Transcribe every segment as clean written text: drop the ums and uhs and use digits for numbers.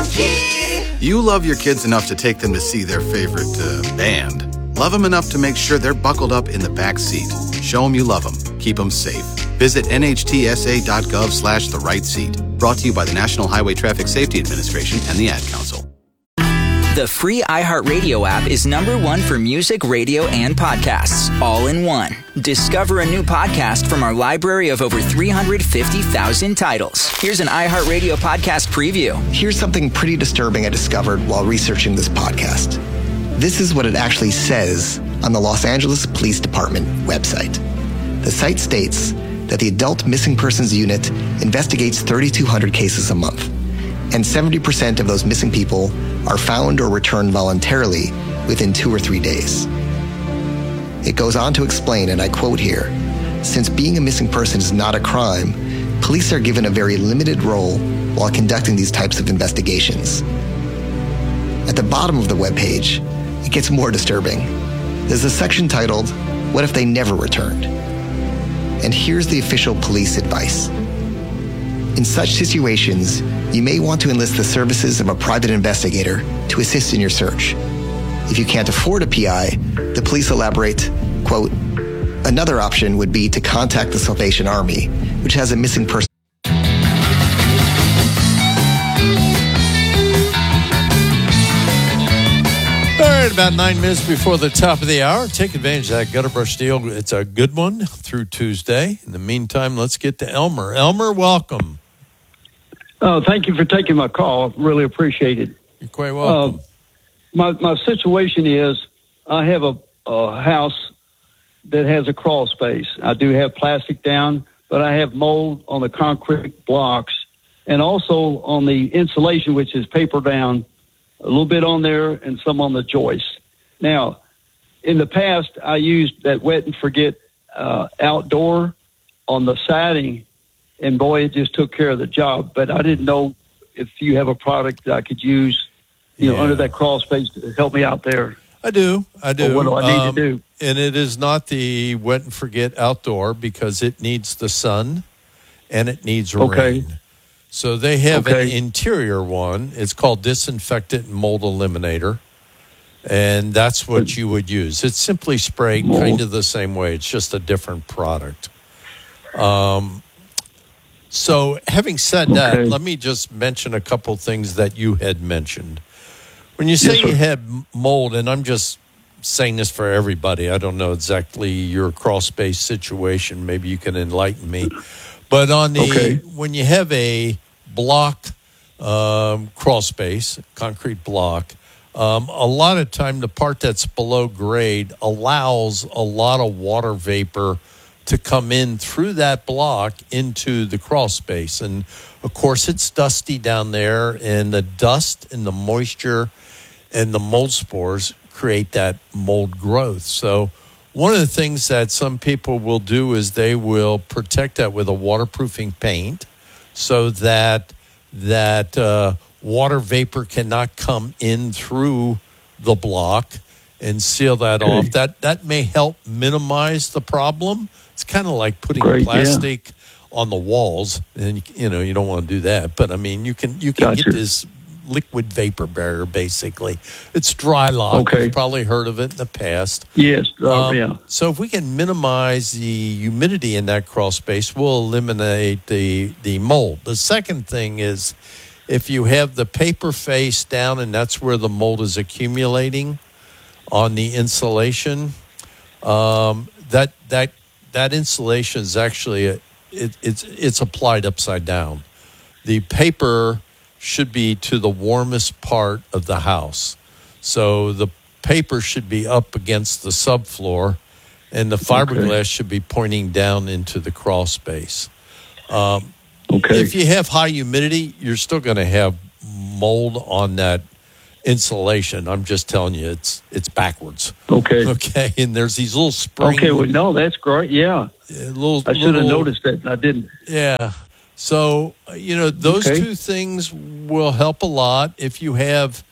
You love your kids enough to take them to see their favorite band. Love them enough to make sure they're buckled up in the back seat. Show them you love them. Keep them safe. Visit nhtsa.gov/the right seat. Brought to you by the National Highway Traffic Safety Administration and the Ad Council. The free iHeartRadio app is #1 for music, radio, and podcasts, all in one. Discover a new podcast from our library of over 350,000 titles. Here's an iHeartRadio podcast preview. Here's something pretty disturbing I discovered while researching this podcast. This is what it actually says on the Los Angeles Police Department website. The site states that the Adult Missing Persons Unit investigates 3,200 cases a month, and 70% of those missing people are found or returned voluntarily within 2 or 3 days. It goes on to explain, and I quote here, "Since being a missing person is not a crime, police are given a very limited role while conducting these types of investigations." At the bottom of the webpage, it gets more disturbing. There's a section titled, "What if they never returned?" And here's the official police advice. In such situations, you may want to enlist the services of a private investigator to assist in your search. If you can't afford a PI, the police elaborate, quote, "Another option would be to contact the Salvation Army, which has a missing person." All right, about 9 minutes before the top of the hour. Take advantage of that gutter brush deal. It's a good one through Tuesday. In the meantime, let's get to Elmer. Elmer, welcome. Thank you for taking my call. Really appreciate it. You're quite welcome. My situation is I have a house that has a crawl space. I do have plastic down, but I have mold on the concrete blocks and also on the insulation, which is paper down, a little bit on there and some on the joist. Now, in the past, I used that wet and forget outdoor on the siding, and boy, it just took care of the job. But I didn't know if you have a product that I could use, under that crawl space to help me out there. I do. Or what do I need to do? And it is not the wet and forget outdoor because it needs the sun and it needs rain. So they have an interior one. It's called Disinfectant and Mold Eliminator. And that's what you would use. It's simply sprayed kind of the same way. It's just a different product. So having said that, let me just mention a couple things that you had mentioned. When you say you had mold, and I'm just saying this for everybody, I don't know exactly your crawl space situation. Maybe you can enlighten me. But on the when you have a block crawl space, concrete block, a lot of time the part that's below grade allows a lot of water vapor to come in through that block into the crawl space. And, of course, it's dusty down there, and the dust and the moisture and the mold spores create that mold growth. So one of the things that some people will do is they will protect that with a waterproofing paint so that water vapor cannot come in through the block and seal that off. That may help minimize the problem. It's kind of like putting plastic on the walls, and you don't want to do that. But I mean, you can get this liquid vapor barrier. Basically, it's dry lock. You've probably heard of it in the past. Yes. So if we can minimize the humidity in that crawl space, we'll eliminate the mold. The second thing is if you have the paper face down, and that's where the mold is accumulating on the insulation. That insulation is actually it's applied upside down. The paper should be to the warmest part of the house, so the paper should be up against the subfloor, and the fiberglass should be pointing down into the crawl space. If you have high humidity, you're still going to have mold on that insulation. I'm just telling you, it's backwards. Okay, and there's these little springs. Okay, well, no, that's great. Yeah, I should have noticed that. I didn't. Yeah. So those two things will help a lot. If you have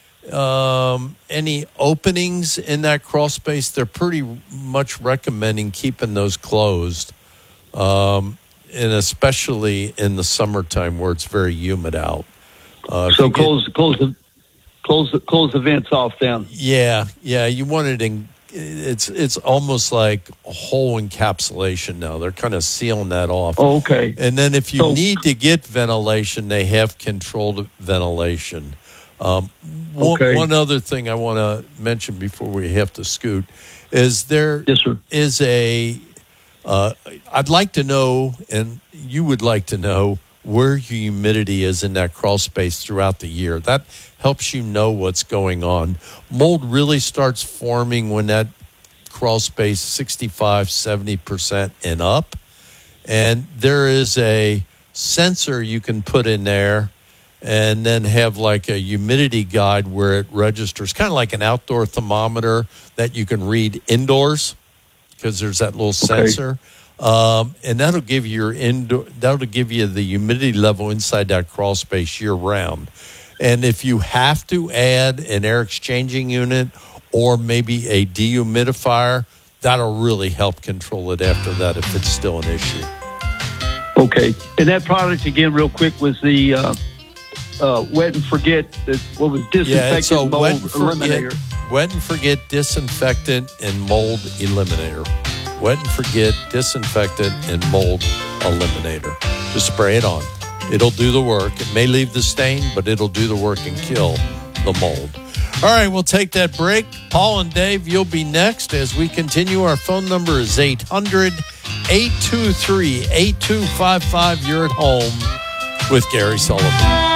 any openings in that crawl space, they're pretty much recommending keeping those closed, and especially in the summertime where it's very humid out. So close the vents off then. Yeah. You want it in. It's almost like a whole encapsulation now. They're kind of sealing that off. Oh, okay. And then if you need to get ventilation, they have controlled ventilation. One other thing I want to mention before we have to scoot is there is I'd like to know, and you would like to know, where your humidity is in that crawl space throughout the year. That helps you know what's going on. Mold really starts forming when that crawl space 65-70% and up. And there is a sensor you can put in there and then have like a humidity guide where it registers, kind of like an outdoor thermometer that you can read indoors, because there's that little sensor. And that'll give you the humidity level inside that crawl space year round. And if you have to add an air exchanging unit or maybe a dehumidifier, that'll really help control it after that if it's still an issue. Okay. And that product, again, real quick, was the Wet and Forget, what was disinfectant mold eliminator. Wet and Forget disinfectant and mold eliminator. Wet and Forget disinfectant and mold eliminator. Just spray it on. It'll do the work. It may leave the stain, but it'll do the work and kill the mold. All right, we'll take that break. Paul and Dave, you'll be next as we continue. Our phone number is 800-823-8255. You're at home with Gary Sullivan.